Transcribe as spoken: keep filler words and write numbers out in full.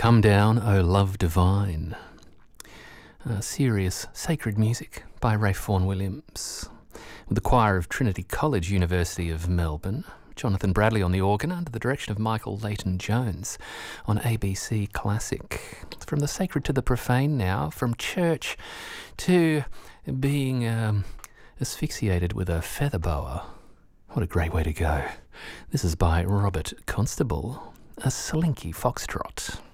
Come Down, O Love Divine. Uh, serious sacred music by Ralph Vaughan Williams. With the choir of Trinity College, University of Melbourne. Jonathan Bradley on the organ under the direction of Michael Leighton Jones on A B C Classic. From the sacred to the profane now, from church to being um, asphyxiated with a feather boa. What a great way to go. This is by Robert Constable, A Slinky Foxtrot.